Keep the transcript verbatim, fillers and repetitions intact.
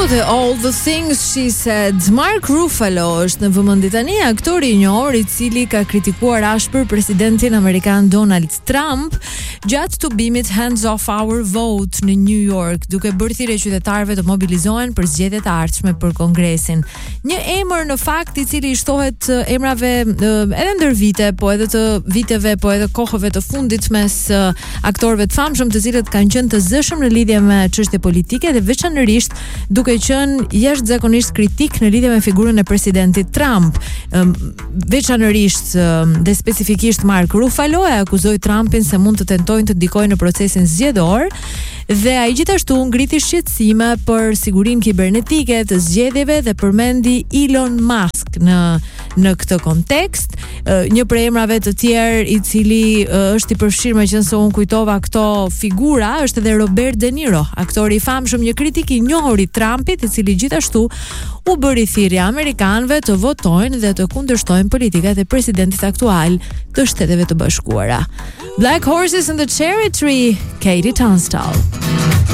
dhe All the Things She Said. Mark Ruffalo është në vëmendje tani, aktori i njohur i cili ka kritikuar ashpër presidentin amerikan Donald Trump gjatë tubimit Hands Off Our Vote në New York, duke bërë thirrje qytetarëve të mobilizohen për zgjedhjet e ardhshme për Kongresin. Një emër në fakt i cili i shtohet emrave edhe ndër vite, po edhe të viteve, po edhe kohëve të fundit mes aktorëve të famshëm të cilët kanë qenë të zëshëm në lidhje me çështje politike dhe veçanërisht duke qenë jashtëzakonisht kritik në lidhje me figurën e presidentit Trump. Um, veçanërisht um, dhe specifikisht Mark Ruffalo e akuzoi Trumpin se mund të tentojnë të ndikojnë në procesin zgjedhor dhe ai gjithashtu ngriti shqetësime për sigurinë kibernetike të zgjedhjeve dhe përmendi Elon Musk në në këtë kontekst. Uh, një prej emrave të tjerë i cili uh, është i përfshirë, meqense unë kujtova këto figura, është edhe Robert De Niro, aktori i famshëm, një kritik i njohur i Trumpit, i cili gjithashtu u bëri thirrje amerikanëve të votojnë dhe të kundërshtojnë politikat e presidentit aktual të Shteteve të Bashkuara. Black Horses and the Cherry Tree, Katie Tunstall.